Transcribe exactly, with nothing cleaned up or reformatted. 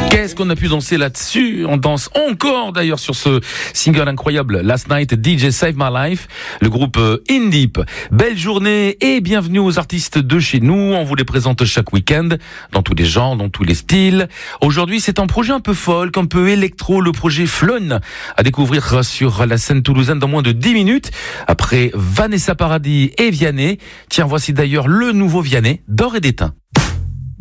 Qu'est-ce qu'on a pu danser là-dessus? On danse encore d'ailleurs sur ce single incroyable Last Night, D J Save My Life, le groupe In Deep. Belle journée et bienvenue aux artistes de chez nous. On vous les présente chaque week-end dans tous les genres, dans tous les styles. Aujourd'hui, c'est un projet un peu folk, un peu électro, le projet Flun, à découvrir sur la scène toulousaine dans moins de dix minutes. Après Vanessa Paradis et Vianney. Tiens, voici d'ailleurs le nouveau Vianney d'Or et d'Étain.